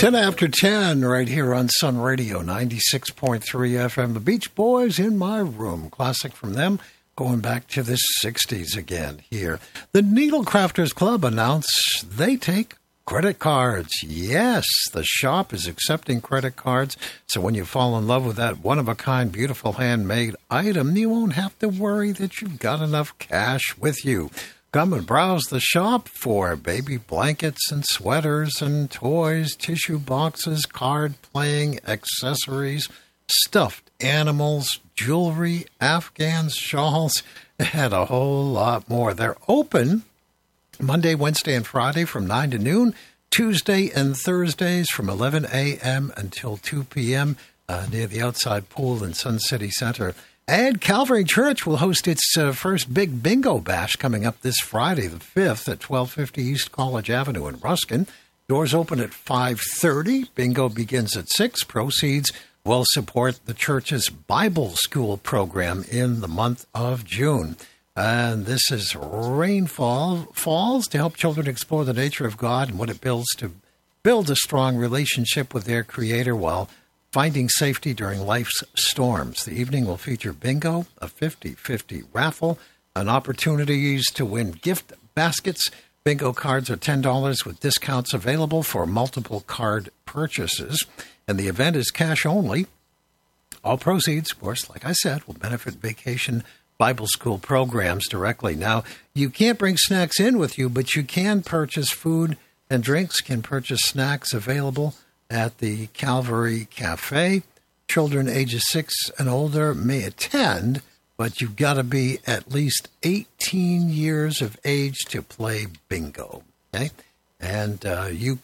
10 after 10 right here on Sun Radio 96.3 FM. The Beach Boys, In My Room. Classic from them, going back to the 60s again here. The Needle Crafters Club announced they take credit cards. Yes, the shop is accepting credit cards. So when you fall in love with that one-of-a-kind, beautiful handmade item, you won't have to worry that you've got enough cash with you. Come and browse the shop for baby blankets and sweaters and toys, tissue boxes, card playing, accessories, stuffed animals, jewelry, Afghan shawls, and a whole lot more. They're open Monday, Wednesday, and Friday from 9 to noon, Tuesday and Thursdays from 11 a.m. until 2 p.m. Near the outside pool in Sun City Center. And Calvary Church will host its first big bingo bash coming up this Friday, the 5th, at 1250 East College Avenue in Ruskin. Doors open at 5:30. Bingo begins at 6. Proceeds will support the church's Bible school program in the month of June. And this is Rainfall Falls to help children explore the nature of God and what it builds to build a strong relationship with their Creator while finding safety during life's storms. The evening will feature bingo, a 50-50 raffle, and opportunities to win gift baskets. Bingo cards are $10 with discounts available for multiple card purchases. And the event is cash only. All proceeds, of course, like I said, will benefit Vacation Bible School programs directly. Now, you can't bring snacks in with you, but you can purchase food and drinks, can purchase snacks available at the Calvary Cafe. Children ages 6 and older may attend, but you've got to be at least 18 years of age to play bingo. Okay? And you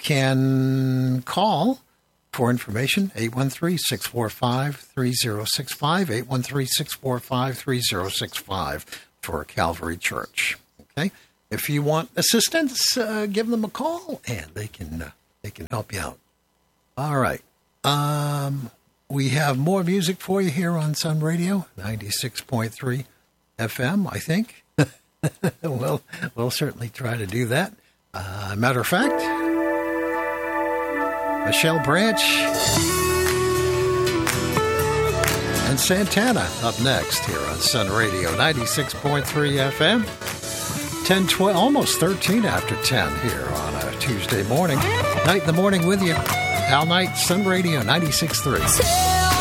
can call for information, 813-645-3065, 813-645-3065 for Calvary Church. Okay? If you want assistance, give them a call, and they can help you out. All right. We have more music for you here on Sun Radio, 96.3 FM, I think. We'll certainly try to do that. Matter of fact, Michelle Branch and Santana up next here on Sun Radio, 96.3 FM. 10:12, almost 13 after 10 here on a Tuesday morning. Night in the morning with you. Al Knight, Sun Radio 96.3.